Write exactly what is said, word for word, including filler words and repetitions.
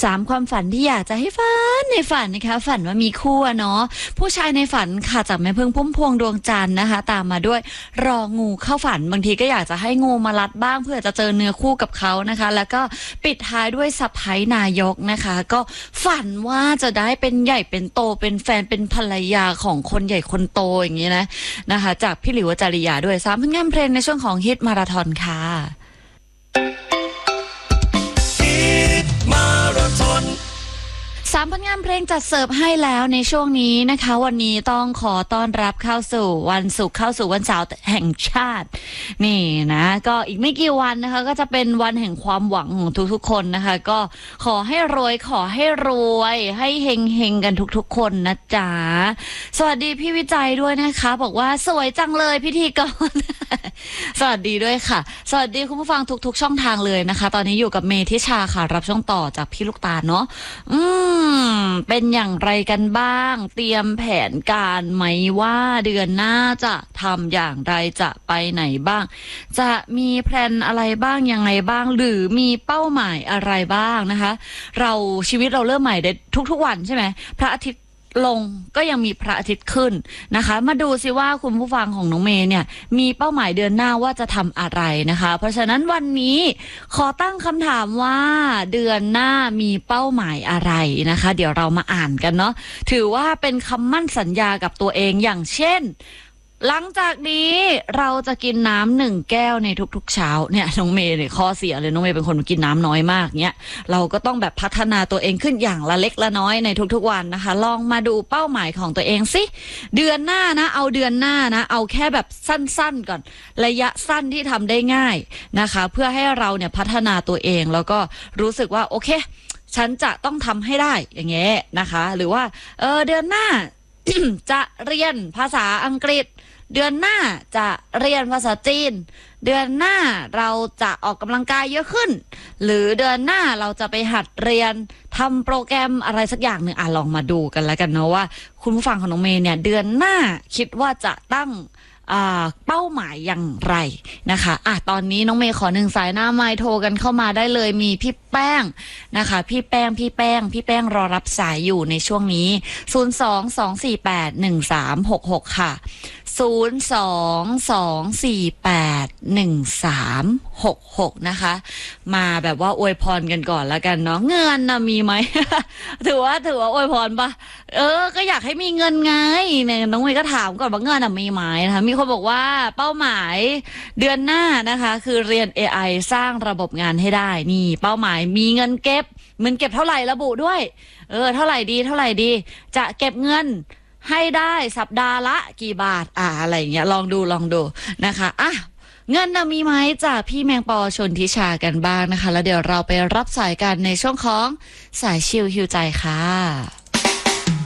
สามความฝันที่อยากจะให้ฝันในฝันนะคะฝันว่ามีคู่เนาะผู้ชายในฝันค่ะจากแม่พึ่งพุ่มพวงดวงจันทร์นะคะตามมาด้วยรองูเข้าฝันบางทีก็อยากจะให้งูมารัดบ้างเพื่อจะเจอเนื้อคู่กับเขานะคะแล้วก็ปิดท้ายด้วยสะใภ้นายกนะคะก็ฝันว่าจะได้เป็นใหญ่เป็นโตเป็นแฟนเป็นภรรยาของคนใหญ่คนโตอย่างนี้นะนะคะจากพี่หลิวจริยาด้วยสามผลงานเพลงในช่วงของฮิตมาราธอนค่ะสามผลงานเพลงจัดเสิร์ฟให้แล้วในช่วงนี้นะคะวันนี้ต้องขอต้อนรับเข้าสู่วันศุกร์เข้าสู่วันเสาร์แห่งชาตินี่นะก็อีกไม่กี่วันนะคะก็จะเป็นวันแห่งความหวังของทุกๆคนนะคะก็ขอให้รวยขอให้รวยให้เฮงเฮงกันทุกๆคนนะจ๊ะสวัสดีพี่วิจัยด้วยนะคะบอกว่าสวยจังเลยพิธีกร สวัสดีด้วยค่ะสวัสดีคุณผู้ฟังทุกๆช่องทางเลยนะคะตอนนี้อยู่กับเมธิชาค่ะรับช่วงต่อจากพี่ลูกตาลเนาะอืมเป็นอย่างไรกันบ้างเตรียมแผนการไหมว่าเดือนหน้าจะทำอย่างไรจะไปไหนบ้างจะมีแพลนอะไรบ้างยังไงบ้างหรือมีเป้าหมายอะไรบ้างนะคะเราชีวิตเราเริ่มใหม่ได้ทุกๆวันใช่ไหมพระอาทิตย์ลงก็ยังมีพระอาทิตย์ขึ้นนะคะมาดูสิว่าคุณผู้ฟังของน้องเมย์เนี่ยมีเป้าหมายเดือนหน้าว่าจะทำอะไรนะคะเพราะฉะนั้นวันนี้ขอตั้งคำถามว่าเดือนหน้ามีเป้าหมายอะไรนะคะเดี๋ยวเรามาอ่านกันเนาะถือว่าเป็นคำมั่นสัญญากับตัวเองอย่างเช่นหลังจากนี้เราจะกินน้ำหนึ่งแก้วในทุกๆเช้าเนี่ยน้องเมย์เนี่ยข้อเสียเลยน้องเมย์เป็นคนกินน้ำน้อยมากเนี่ยเราก็ต้องแบบพัฒนาตัวเองขึ้นอย่างละเล็กละน้อยในทุกๆวันนะคะลองมาดูเป้าหมายของตัวเองสิเดือนหน้านะเอาเดือนหน้านะเอาแค่แบบสั้นๆก่อนระยะสั้นที่ทำได้ง่ายนะคะเพื่อให้เราเนี่ยพัฒนาตัวเองแล้วก็รู้สึกว่าโอเคฉันจะต้องทำให้ได้อย่างเงี้ยนะคะหรือว่าเออเดือนหน้า จะเรียนภาษาอังกฤษเดือนหน้าจะเรียนภาษาจีนเดือนหน้าเราจะออกกำลังกายเยอะขึ้นหรือเดือนหน้าเราจะไปหัดเรียนทำโปรแกรมอะไรสักอย่างหนึ่งอ่ะลองมาดูกันแล้วกันเนาะว่าคุณผู้ฟังของน้องเมย์เนี่ยเดือนหน้าคิดว่าจะตั้งเป้าหมายอย่างไรนะคะอ่ะตอนนี้น้องเมย์ขอหนึ่งสายหน้าไมค์โทรกันเข้ามาได้เลยมีพี่แป้งนะคะพี่แป้งพี่แป้งพี่แป้งรอรับสายอยู่ในช่วงนี้ศูนย์ สอง สอง สี่ แปด หนึ่ง สาม หก หกค่ะศูนย์ สอง สอง สี่ แปด หนึ่ง สาม หก หกนะคะมาแบบว่าอวยพรกันก่อนแล้วกันเนาะเงินนะมีไหม ถือว่าถือว่าอวยพรปะเออก็อยากให้มีเงินไงเนี่ยน้องเมย์ก็ถามก่อนว่าเงินน่ะมีไหมนะคะมีคนบอกว่าเป้าหมายเดือนหน้านะคะคือเรียน เอ ไอ สร้างระบบงานให้ได้นี่เป้าหมายมีเงินเก็บเงินเก็บเท่าไหร่ระบุด้วยเออเท่าไหร่ดีเท่าไหร่ดีจะเก็บเงินให้ได้สัปดาห์ละกี่บาทอ่าอะไรอย่างเงี้ยลองดูลองดูนะคะอ่ะเงินนะมีไหมจากพี่แมงปอชนทิชากันบ้างนะคะแล้วเดี๋ยวเราไปรับสายกันในช่วงของสายชิลฮิวใจค่ะ